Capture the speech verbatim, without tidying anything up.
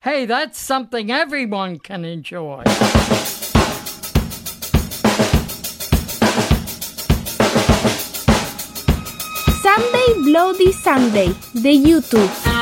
Hey, that's something everyone can enjoy. Sunday Bloody Sunday de YouTube.